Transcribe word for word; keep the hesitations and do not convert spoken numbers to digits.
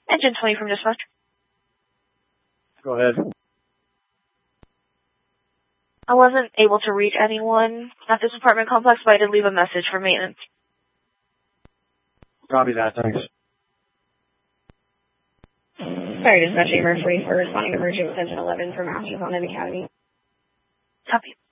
Engine twenty from dispatch. Go ahead. I wasn't able to reach anyone at this apartment complex, but I did leave a message for maintenance. Copy that, thanks. Sorry, dispatch, Amber three for responding to emergency with engine eleven from Masters on the Academy. Copy.